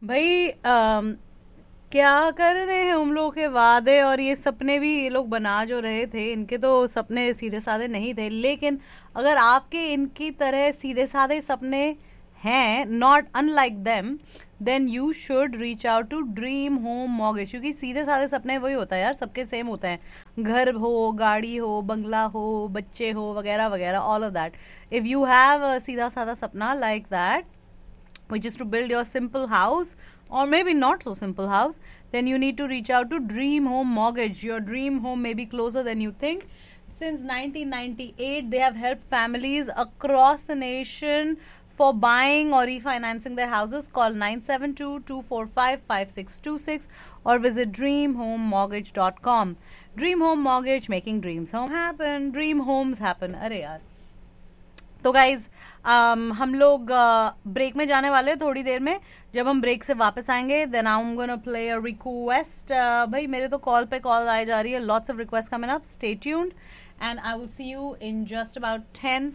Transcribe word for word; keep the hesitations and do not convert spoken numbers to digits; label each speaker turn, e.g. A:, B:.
A: भाई अम, क्या कर रहे हैं हम लोग के वादे और ये सपने भी ये लोग बना जो रहे थे, इनके तो सपने सीधे साधे नहीं थे। लेकिन अगर आपके इनकी तरह सीधे साधे सपने हैं, not unlike them, then you should reach out to dream home mortgage. क्योंकि सीधे साधे सपने वही होता है यार, सबके सेम होते हैं। घर हो, गाड़ी हो, बंगला हो, बच्चे हो, वगैरह वगैरह, all of that. If you have सीधा साधा सपना like that, which is to build your simple house, or maybe not so simple house, then you need to reach out to Dream Home Mortgage. Your dream home may be closer than you think. Since nineteen ninety-eight, they have helped families across the nation for buying or refinancing their houses. Call nine seven two, two four five, five six two six or visit dream home mortgage dot com. Dream Home Mortgage, making dreams home happen. Dream homes happen. अरे यार, तो guys um, हम लोग break uh, में जाने वाले हैं थोड़ी देर में। जब हम ब्रेक से वापस आएंगे then I am gonna play a request. भाई मेरे तो कॉल पे कॉल आई जा रही है, lots of request coming up. Stay tuned and I will see you in just about ten